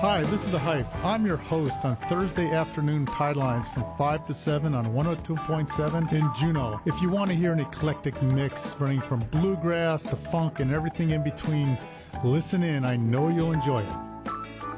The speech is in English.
Hi, this is The Hype. I'm your host on Thursday afternoon Tidelines from 5 to 7 on 102.7 in Juneau. If you want to hear an eclectic mix running from bluegrass to funk and everything in between, listen in. I know you'll enjoy it.